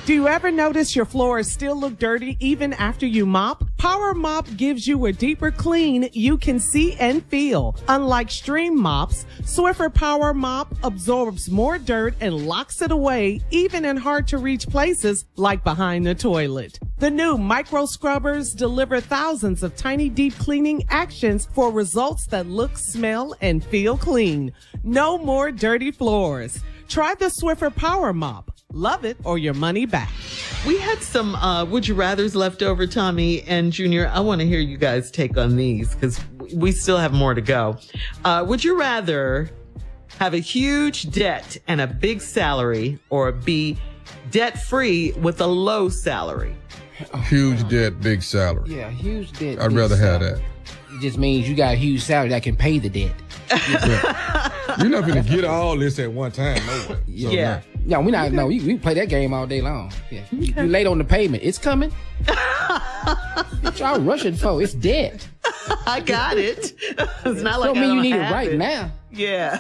Do you ever notice your floors still look dirty even after you mop? Power Mop gives you a deeper clean you can see and feel. Unlike stream mops, Swiffer Power Mop absorbs more dirt and locks it away even in hard-to-reach places like behind the toilet. The new micro scrubbers deliver thousands of tiny deep cleaning actions for results that look, smell, and feel clean. No more dirty floors. Try the Swiffer Power Mop. Love it or your money back. We had some Would You Rathers left over, Tommy and Junior. I want to hear you guys take on these because we still have more to go. Would you rather have a huge debt and a big salary, or be debt-free with a low salary? Huge debt, big salary. Yeah, huge debt. I'd rather have that. It just means you got a huge salary that can pay the debt. You're not going to get all this at one time, no way. So, Yeah. No, we not. No, we play that game all day long. Yeah, you late on the payment. It's coming. What y'all rushing for? It's dead. I got it. It's not like Don't I mean don't you need it have right now. Yeah.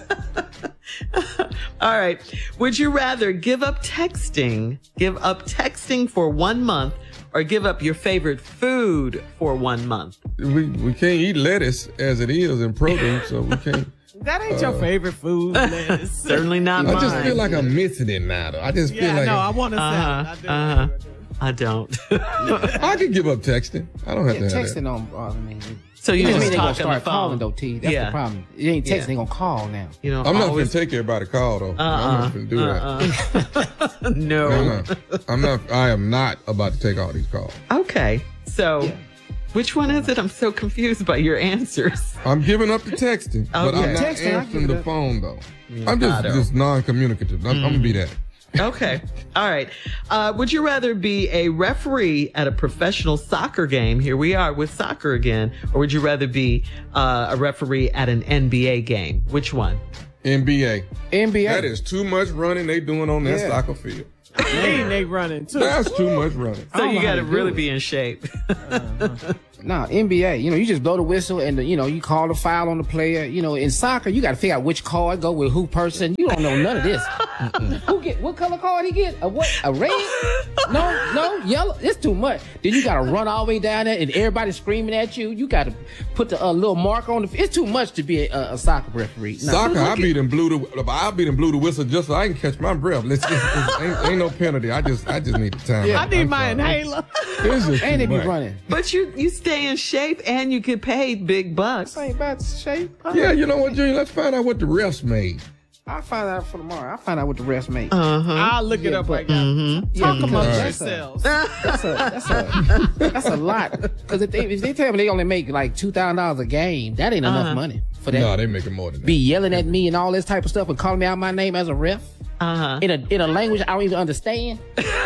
All right. Would you rather give up texting for 1 month, or give up your favorite food for 1 month? We can't eat lettuce as it is in produce, so we can't. That ain't your favorite food, Liz. Certainly not mine. I just feel like I'm missing it now, though. I just feel like I want to say I don't. I could give up texting. I don't have to have texting that. don't bother me. So you Just just mean they gonna talk on the start calling phone. though, T. That's the problem. It ain't texting. They gonna call now. You know, I'm not going always, to take everybody call, though. I'm not going to do that. No. I'm not. I am not about to take all these calls. Okay. So, which one is it? I'm so confused by your answers. I'm giving up the texting, but I'm not Texting, I answering give it the up. phone, though. I'm just non-communicative. I'm going to be that. Okay. All right. Would you rather be a referee at a professional soccer game? Here we are with soccer again. Or would you rather be a referee at an NBA game? Which one? NBA. NBA. That is too much running they doing on that soccer field. they running too. That's too much running. So you got to really be in shape. Nah, NBA, you you just blow the whistle and, you call the foul on the player. In soccer, you got to figure out which card go with who person. You don't know none of this. What color card he get? A what? A red? No, yellow. It's too much. Then you got to run all the way down there and everybody screaming at you. You got to put the little marker on the. It's too much to be a soccer referee. Nah, Soccer, I beat and blew the whistle just so I can catch my breath. Ain't no penalty. I just need the time. I need my inhaler. And they be running. But you stay in shape and you get paid big bucks. Ain't about shape. Yeah, you know what, Junior? Let's find out what the refs made. I'll find out for tomorrow. I'll find out what the refs made. I'll look it up right now. Talk amongst yourselves. That's a lot. Because if they tell me they only make like $2,000 a game, that ain't enough money for that. No, they making more than that. Be yelling at me and all this type of stuff and calling me out my name as a ref in a language I don't even understand.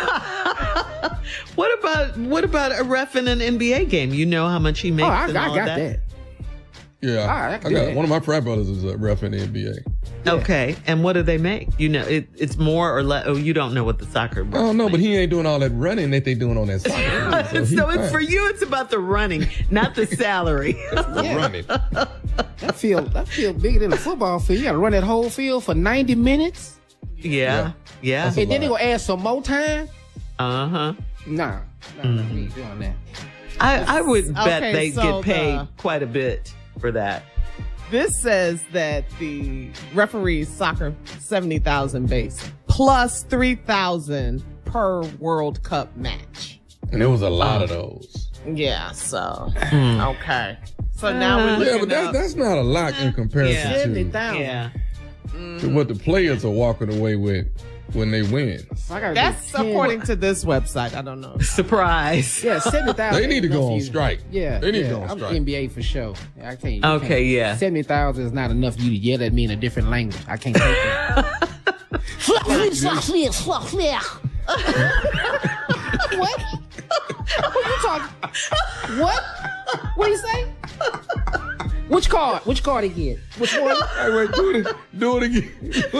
What about a ref in an NBA game? You know how much he makes. I got that. Yeah, I got one of my frat brothers is a ref in the NBA. Yeah. Okay, and what do they make? It's more or less. Oh, you don't know what the soccer. I don't know, but he ain't doing all that running that they doing on that soccer. So it's for you. It's about the running, not the salary. Running. That field bigger than a football field. You got to run that whole field for 90 minutes. Yeah. That's a And then they lot. gonna add some more time. Nah, we ain't doing that. I would bet Okay, they so get paid quite a bit for that. This says that the referees soccer 70,000 base plus 3,000 per World Cup match. And there was a lot of those. Yeah, so okay. So now we're looking Yeah, but up that's not a lot in comparison 70,000. Yeah. to what the players are walking away with when they win. So I gotta That's do 10. according to this website. I don't know. Surprise. Yeah, 70,000. They need to go on enough for you. strike. Yeah, They need to go I'm on strike. NBA for sure. I can't. Okay, yeah. 70,000 is not enough for you to yell at me in a different language. I can't take that. What? What you talking? What? What do you say? Which card? Which card he get? Which one? Hey, wait, do it again.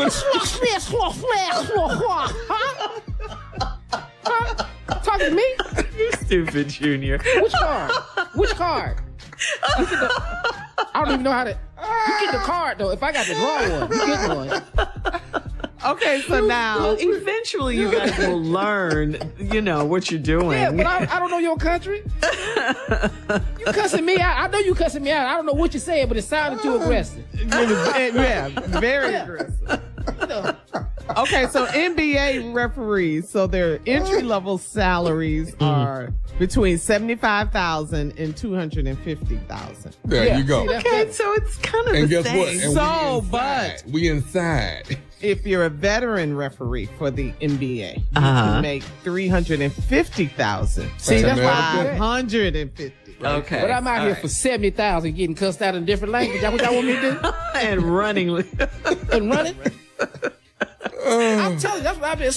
Talking to me? You stupid Junior. Which card? Which card? You get I don't even know how to. You get the card though. If I got the draw one, you get one. Okay, so now Well, eventually you guys will learn, what you're doing. Yeah, but I don't know your country. You cussing me out. I know you cussing me out. I don't know what you're saying, but it sounded too aggressive. yeah, very aggressive. Okay, so NBA referees, so their entry-level salaries are between $75,000 and $250,000. There you go. See, Okay, so it's kind of And the guess same. what? We inside. If you're a veteran referee for the NBA, you Uh-huh. can make $350,000. See, that's why $550. Okay. But I'm out all here right. for 70,000 getting cussed out in different language. That what y'all want me to do? And running with. And running? I'm telling you, that's what I've been.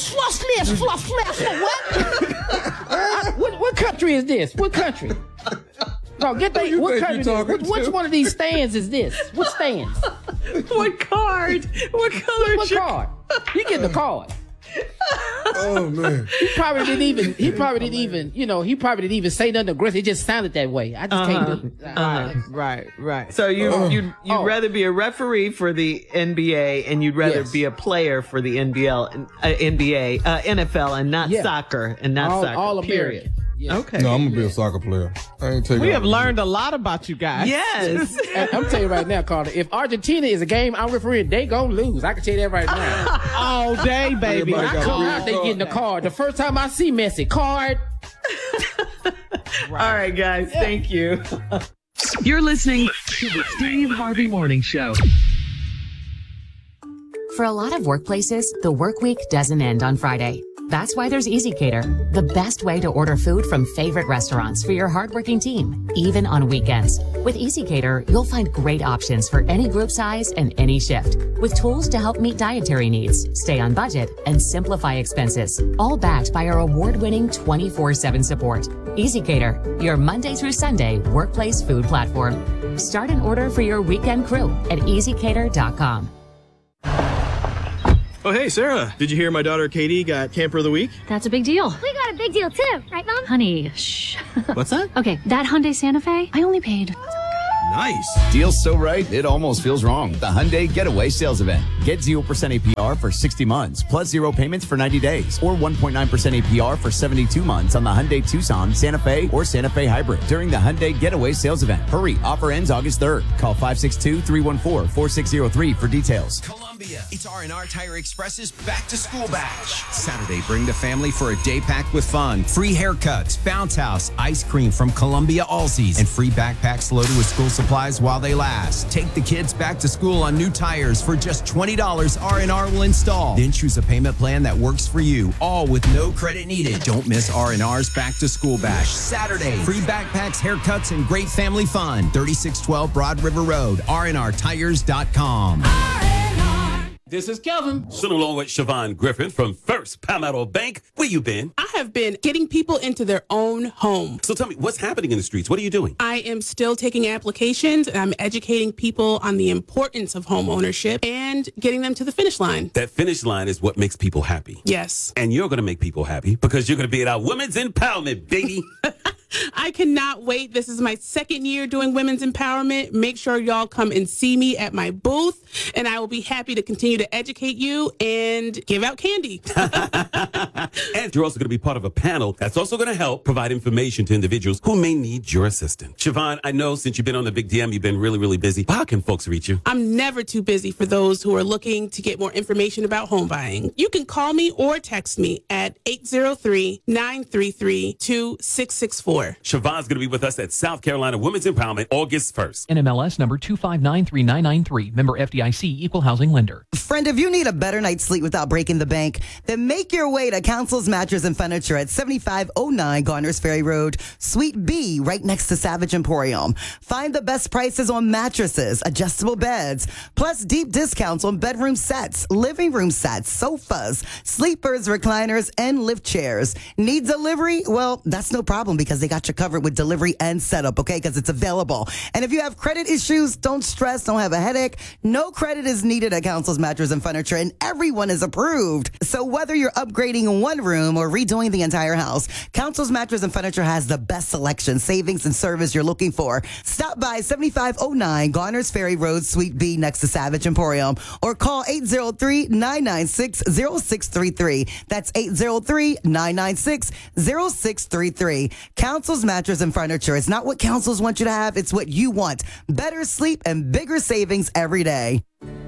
What country is this? What country? No, get that. you What think country? you talking Which to? one of these stands is this? What stands? What card? What color What is your card? He getting the card. Oh man. He probably didn't even say nothing aggressive. It just sounded that way. I just can't do it. Right. So you'd rather be a referee for the NBA and you'd rather Yes. be a player for the NFL and not Yeah. soccer and not soccer. all period. American. Yes. Okay. No, I'm gonna be a soccer player. I ain't taking. We all have this. learned a lot about you guys. Yes. And I'm telling you right now, Carter, if Argentina is a game I'm refereeing, they gonna lose. I can tell you that right now. All day, baby. Everybody I got come a out, they card. getting the card. The first time I see Messi, card. All right, guys. Thank you. You're listening to the Steve Harvey Morning Show. For a lot of workplaces, the work week doesn't end on Friday. That's why there's EasyCater, the best way to order food from favorite restaurants for your hardworking team, even on weekends. With EasyCater, you'll find great options for any group size and any shift, with tools to help meet dietary needs, stay on budget, and simplify expenses, all backed by our award-winning 24/7 support. EasyCater, your Monday through Sunday workplace food platform. Start an order for your weekend crew at easycater.com. Oh, hey, Sarah. Did you hear my daughter Katie got Camper of the Week? That's a big deal. We got a big deal too, right, Mom? Honey, shh. What's that? Okay, that Hyundai Santa Fe, I only paid. Nice. Deal's so right, it almost feels wrong. The Hyundai Getaway Sales Event. Get 0% APR for 60 months, plus 0 payments for 90 days, or 1.9% APR for 72 months on the Hyundai Tucson, Santa Fe, or Santa Fe Hybrid during the Hyundai Getaway Sales Event. Hurry, offer ends August 3rd. Call 562-314-4603 for details. Columbia, it's R&R Tire Express's Back to School Bash. Saturday, bring the family for a day packed with fun. Free haircuts, bounce house, ice cream from Columbia Allseas, and free backpacks loaded with school supplies while they last. Take the kids back to school on new tires for just $20 R&R will install. Then choose a payment plan that works for you, all with no credit needed. Don't miss R&R's Back to School Bash. Saturday, free backpacks, haircuts, and great family fun. 3612 Broad River Road, rnrtires.com. This is Kelvin. Sitting along with Siobhan Griffin from First Palmetto Bank. Where you been? I have been getting people into their own home. So tell me, what's happening in the streets? What are you doing? I am still taking applications and I'm educating people on the importance of home ownership and getting them to the finish line. That finish line is what makes people happy. Yes. And you're going to make people happy because you're going to be at our Women's Empowerment, baby. I cannot wait. This is my second year doing women's empowerment. Make sure y'all come and see me at my booth, and I will be happy to continue to educate you and give out candy. And you're also going to be part of a panel that's also going to help provide information to individuals who may need your assistance. Siobhan, I know since you've been on the Big DM, you've been really, really busy. How can folks reach you? I'm never too busy for those who are looking to get more information about home buying. You can call me or text me at 803-933-2664. Siobhan's going to be with us at South Carolina Women's Empowerment August 1st. NMLS number 2593993. Member FDIC, Equal Housing Lender. Friend, if you need a better night's sleep without breaking the bank, then make your way to Council's Mattress and Furniture at 7509 Garners Ferry Road, Suite B, right next to Savage Emporium. Find the best prices on mattresses, adjustable beds, plus deep discounts on bedroom sets, living room sets, sofas, sleepers, recliners, and lift chairs. Need delivery? Well, that's no problem because they got you covered with delivery and setup, okay? Because it's available. And if you have credit issues, don't stress, don't have a headache. No credit is needed at Council's Mattress and Furniture, and everyone is approved. So whether you're upgrading one room or redoing the entire house, Council's Mattress and Furniture has the best selection, savings, and service you're looking for. Stop by 7509 Garners Ferry Road, Suite B, next to Savage Emporium, or call 803-996-0633. That's 803-996-0633. Council's Mattress and Furniture. It's not what councils want you to have, it's what you want. Better sleep and bigger savings every day.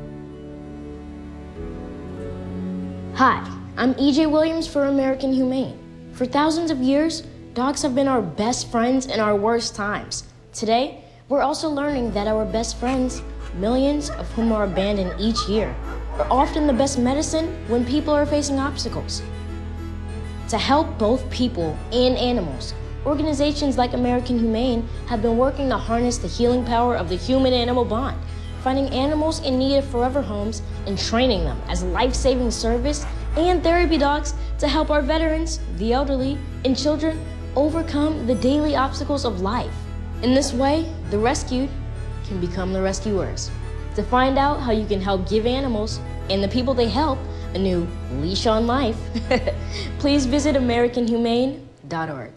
Hi, I'm EJ Williams for American Humane. For thousands of years, dogs have been our best friends in our worst times. Today, we're also learning that our best friends, millions of whom are abandoned each year, are often the best medicine when people are facing obstacles. To help both people and animals, organizations like American Humane have been working to harness the healing power of the human-animal bond, finding animals in need of forever homes and training them as life-saving service and therapy dogs to help our veterans, the elderly, and children overcome the daily obstacles of life. In this way, the rescued can become the rescuers. To find out how you can help give animals and the people they help a new leash on life, please visit AmericanHumane.org.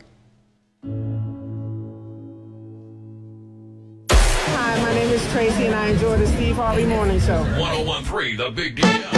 Hi, my name is Tracy, and I enjoy the Steve Harvey Morning Show. 101.3 The Big Deal.